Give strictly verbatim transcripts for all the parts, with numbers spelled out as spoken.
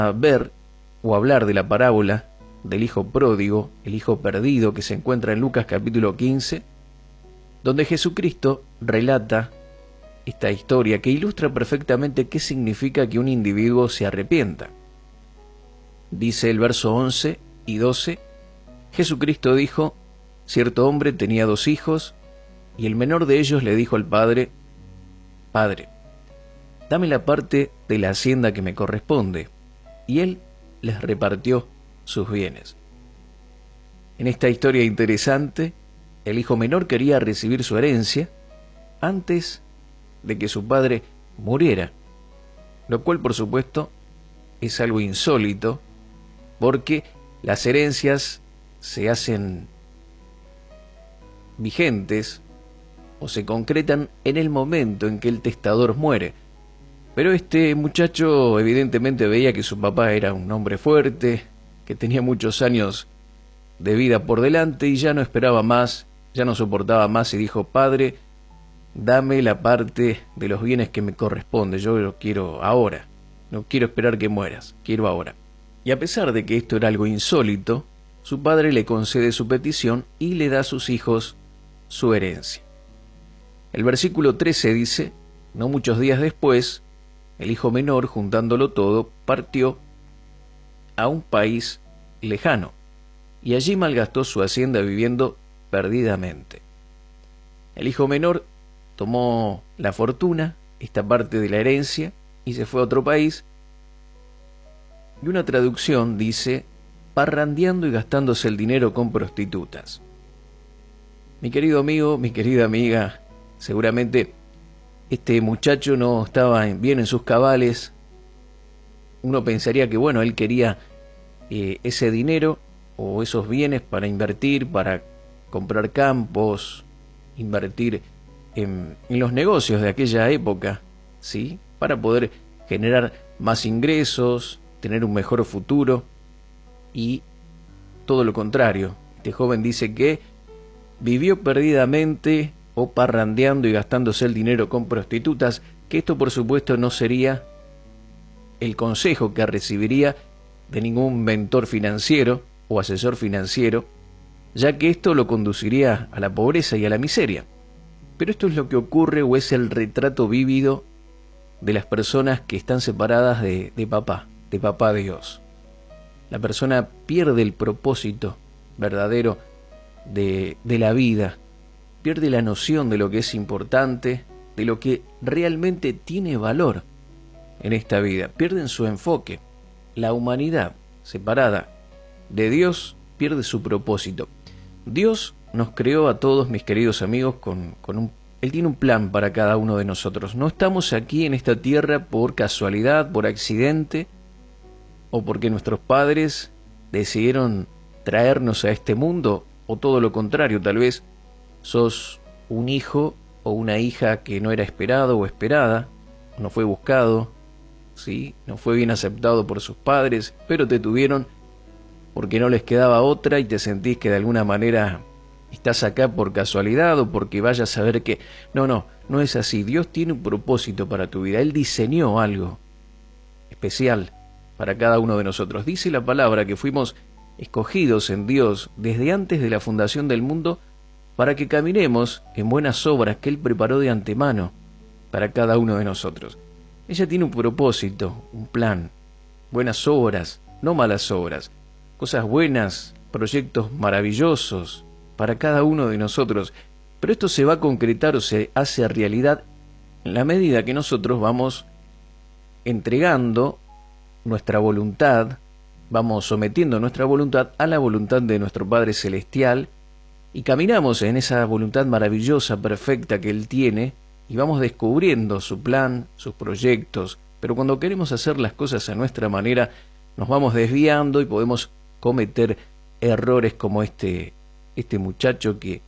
a ver o hablar de la parábola del hijo pródigo, el hijo perdido, que se encuentra en Lucas capítulo quince, donde Jesucristo relata esta historia que ilustra perfectamente qué significa que un individuo se arrepienta. Dice el verso once y doce, Jesucristo dijo: cierto hombre tenía dos hijos, y el menor de ellos le dijo al padre: Padre, dame la parte de la hacienda que me corresponde. Y él les repartió sus bienes. En esta historia interesante, el hijo menor quería recibir su herencia antes de que su padre muriera, lo cual por supuesto es algo insólito, porque las herencias se hacen vigentes o se concretan en el momento en que el testador muere. Pero este muchacho evidentemente veía que su papá era un hombre fuerte, que tenía muchos años de vida por delante y ya no esperaba más, ya no soportaba más y dijo: Padre, dame la parte de los bienes que me corresponde, yo lo quiero ahora, no quiero esperar que mueras, quiero ahora. Y a pesar de que esto era algo insólito, su padre le concede su petición y le da a sus hijos su herencia. El versículo trece dice: no muchos días después, el hijo menor, juntándolo todo, partió a un país lejano, y allí malgastó su hacienda viviendo perdidamente. El hijo menor tomó la fortuna, esta parte de la herencia, y se fue a otro país, y una traducción dice: parrandeando y gastándose el dinero con prostitutas. Mi querido amigo, mi querida amiga, seguramente este muchacho no estaba bien en sus cabales. Uno pensaría que, bueno, él quería eh, ese dinero o esos bienes para invertir, para comprar campos, invertir en, en los negocios de aquella época, ¿sí? Para poder generar más ingresos, tener un mejor futuro, y todo lo contrario. Este joven dice que vivió perdidamente o parrandeando y gastándose el dinero con prostitutas, que esto por supuesto no sería el consejo que recibiría de ningún mentor financiero o asesor financiero, ya que esto lo conduciría a la pobreza y a la miseria. Pero esto es lo que ocurre, o es el retrato vívido de las personas que están separadas de, de papá, de papá Dios. La persona pierde el propósito verdadero de, de la vida, pierde la noción de lo que es importante, de lo que realmente tiene valor en esta vida. Pierden su enfoque. La humanidad, separada de Dios, pierde su propósito. Dios nos creó a todos, mis queridos amigos, con, con un, Él tiene un plan para cada uno de nosotros. No estamos aquí en esta tierra por casualidad, por accidente, o porque nuestros padres decidieron traernos a este mundo, o todo lo contrario. Tal vez sos un hijo o una hija que no era esperado o esperada, no fue buscado, ¿sí? No fue bien aceptado por sus padres, pero te tuvieron porque no les quedaba otra y te sentís que de alguna manera estás acá por casualidad o porque vayas a saber que... No, no, no es así. Dios tiene un propósito para tu vida. Él diseñó algo especial para cada uno de nosotros. Dice la palabra que fuimos escogidos en Dios desde antes de la fundación del mundo para que caminemos en buenas obras que Él preparó de antemano para cada uno de nosotros. Ella tiene un propósito, un plan, buenas obras, no malas obras, cosas buenas, proyectos maravillosos para cada uno de nosotros. Pero esto se va a concretar o se hace realidad en la medida que nosotros vamos entregando nuestra voluntad, vamos sometiendo nuestra voluntad a la voluntad de nuestro Padre Celestial, y caminamos en esa voluntad maravillosa, perfecta que Él tiene, y vamos descubriendo su plan, sus proyectos. Pero cuando queremos hacer las cosas a nuestra manera, nos vamos desviando y podemos cometer errores como este, este muchacho que,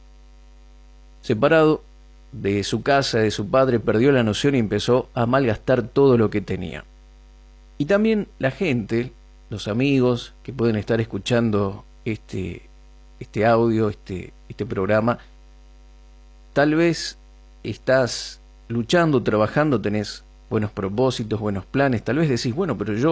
separado de su casa, de su padre, perdió la noción y empezó a malgastar todo lo que tenía. Y también la gente, los amigos que pueden estar escuchando este este audio, este, este programa, tal vez estás luchando, trabajando, tenés buenos propósitos, buenos planes, tal vez decís, bueno, pero yo